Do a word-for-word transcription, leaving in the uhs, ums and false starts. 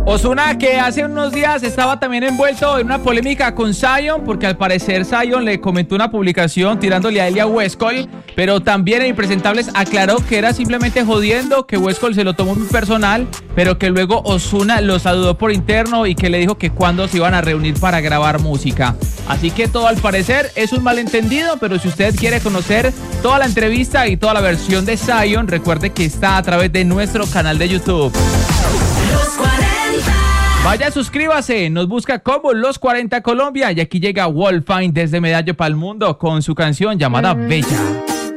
Ozuna, que hace unos días estaba también envuelto en una polémica con Zion, porque al parecer Zion le comentó una publicación tirándole a él y a West Cole, pero también en Impresentables aclaró que era simplemente jodiendo, que West Cole se lo tomó muy personal, pero que luego Ozuna lo saludó por interno y que le dijo que cuándo se iban a reunir para grabar música. Así que todo al parecer es un malentendido, pero si usted quiere conocer toda la entrevista y toda la versión de Zion, recuerde que está a través de nuestro canal de YouTube. Los cuarenta. Vaya, suscríbase, nos busca como Los cuarenta Colombia y aquí llega Wolfine desde Medallo para el Mundo con su canción llamada Bella.